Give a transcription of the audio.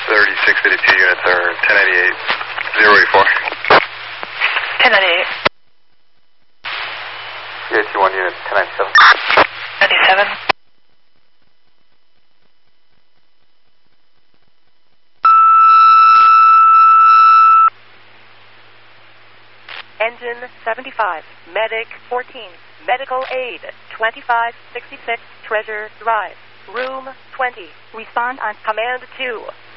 3682 units are 1098, 084. 1098. CIT1 unit 1097. 97. Engine 75, Medic 14, Medical Aid 2566, Treasure Drive, Room 20. Respond on Command 2.